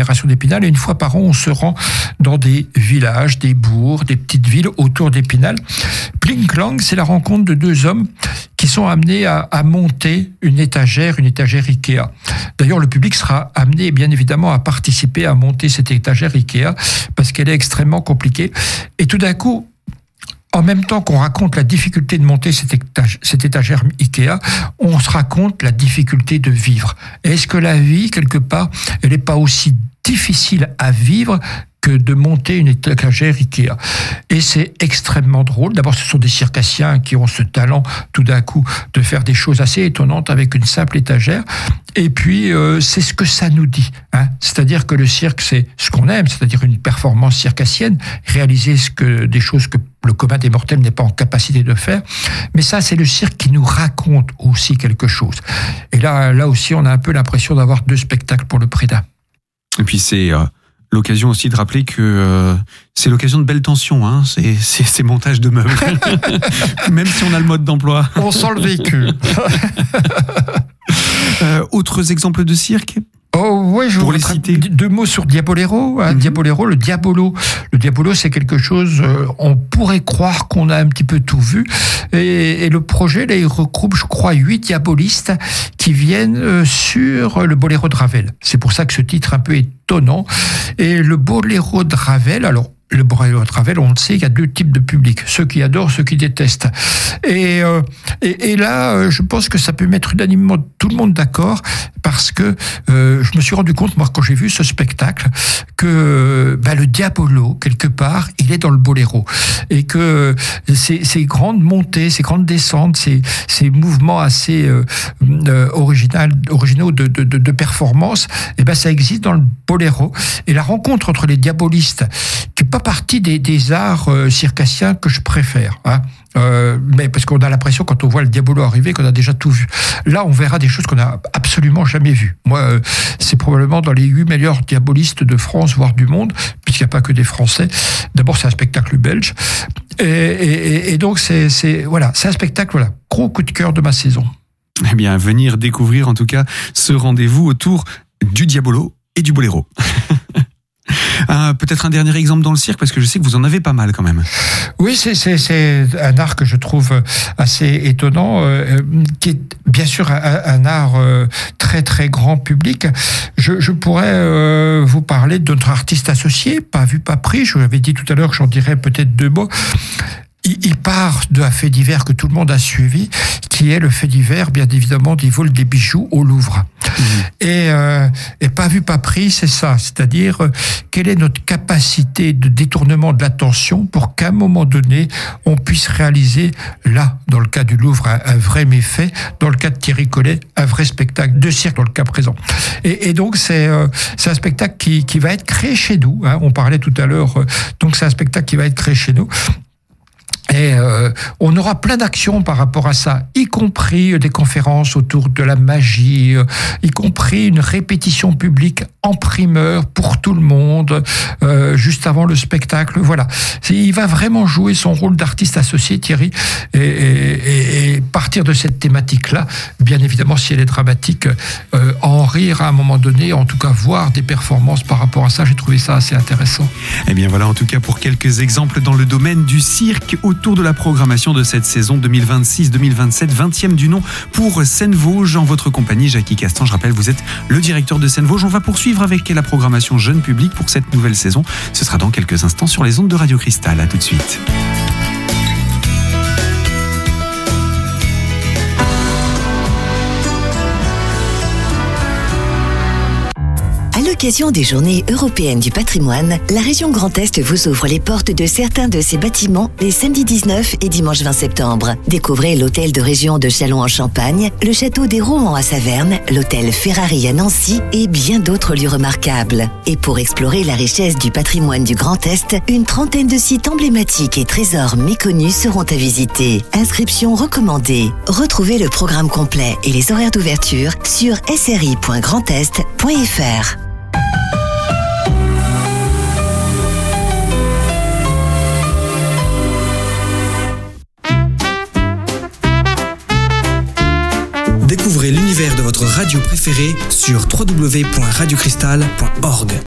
l'agglomération d'Épinal, et une fois par an, on se rend dans des villages, des bourgs, des petites villes autour d'Épinal. Pling Clang, c'est la rencontre de deux hommes qui sont amenés à monter une étagère Ikea. D'ailleurs, le public sera amené, bien évidemment, à participer à monter cette étagère Ikea, parce qu'elle est extrêmement compliquée. Et tout d'un coup, en même temps qu'on raconte la difficulté de monter cette étagère Ikea, on se raconte la difficulté de vivre. Est-ce que la vie, quelque part, elle n'est pas aussi difficile à vivre que de monter une étagère Ikea? Et c'est extrêmement drôle. D'abord, ce sont des circassiens qui ont ce talent, tout d'un coup, de faire des choses assez étonnantes avec une simple étagère. Et puis, c'est ce que ça nous dit. C'est-à-dire que le cirque, c'est ce qu'on aime, c'est-à-dire une performance circassienne, réaliser des choses que le commun des mortels n'est pas en capacité de faire. Mais ça, c'est le cirque qui nous raconte aussi quelque chose. Et là aussi, on a un peu l'impression d'avoir deux spectacles pour le prix d'un. Et puis, c'est l'occasion aussi de rappeler que c'est l'occasion de belles tensions, ces montages de meubles. Même si on a le mode d'emploi. On sent le vécu. Autres exemples de cirque? Oh oui, je voudrais citer deux mots sur Diabolero. Diabolero, le Diabolo. Le Diabolo, c'est quelque chose, on pourrait croire qu'on a un petit peu tout vu. Et le projet, là, il regroupe, je crois, 8 diabolistes qui viennent sur le Boléro de Ravel. C'est pour ça que ce titre est un peu étonnant. Et le Boléro de Ravel, alors, le Boléro de Ravel, on le sait, il y a deux types de publics, ceux qui adorent, ceux qui détestent. Et là, je pense que ça peut mettre unanimement tout le monde d'accord, parce que je me suis rendu compte, moi, quand j'ai vu ce spectacle, que le Diabolo, quelque part, il est dans le boléro. Et que ces grandes montées, ces grandes descentes, ces mouvements assez originaux de performance, ça existe dans le boléro. Et la rencontre entre les diabolistes, qui n'est pas partie des arts circassiens que je préfère, mais parce qu'on a l'impression, quand on voit le Diabolo arriver, qu'on a déjà tout vu. Là, on verra des choses qu'on n'a absolument jamais vues. Moi, c'est probablement dans les 8 meilleurs diabolistes de France, voire du monde, puisqu'il n'y a pas que des Français. D'abord, c'est un spectacle belge. Et donc, c'est un spectacle, gros coup de cœur de ma saison. Eh bien, venir découvrir, en tout cas, ce rendez-vous autour du Diabolo et du Boléro. Peut-être un dernier exemple dans le cirque, parce que je sais que vous en avez pas mal quand même. Oui, c'est un art que je trouve assez étonnant, qui est bien sûr un art très très grand public. Je pourrais vous parler de notre artiste associé, Pas vu, pas pris. Je vous avais dit tout à l'heure que j'en dirais peut-être 2 mots. Il part d'un fait divers que tout le monde a suivi, qui est le fait divers, bien évidemment, des vols des bijoux au Louvre. Et pas vu, pas pris, c'est ça. C'est-à-dire, quelle est notre capacité de détournement de l'attention pour qu'à un moment donné, on puisse réaliser, là, dans le cas du Louvre, un vrai méfait, dans le cas de Thierry Collet, un vrai spectacle de cirque dans le cas présent. Et donc, c'est un spectacle qui va être créé chez nous. On parlait tout à l'heure, donc c'est un spectacle qui va être créé chez nous. Et on aura plein d'actions par rapport à ça, y compris des conférences autour de la magie, y compris une répétition publique en primeur pour tout le monde, juste avant le spectacle. Voilà. Il va vraiment jouer son rôle d'artiste associé, Thierry, et partir de cette thématique-là, bien évidemment, si elle est dramatique, en rire à un moment donné, en tout cas voir des performances par rapport à ça. J'ai trouvé ça assez intéressant. Eh bien voilà, en tout cas, pour quelques exemples dans le domaine du cirque, autour de la programmation de cette saison 2026-2027, 20e du nom pour Seine-Vosges. En votre compagnie, Jackie Castan, je rappelle, vous êtes le directeur de Seine-Vosges. On va poursuivre avec la programmation jeune public pour cette nouvelle saison. Ce sera dans quelques instants sur les ondes de Radio Cristal. À tout de suite. À l'occasion des Journées européennes du patrimoine, la région Grand Est vous ouvre les portes de certains de ses bâtiments les samedis 19 et dimanche 20 septembre. Découvrez l'hôtel de région de Châlons-en-Champagne, le château des Rohan à Saverne, l'hôtel Ferrari à Nancy et bien d'autres lieux remarquables. Et pour explorer la richesse du patrimoine du Grand Est, une trentaine de sites emblématiques et trésors méconnus seront à visiter. Inscription recommandée. Retrouvez le programme complet et les horaires d'ouverture sur sri.grandest.fr. Découvrez l'univers de votre radio préférée sur www.radiocristal.org.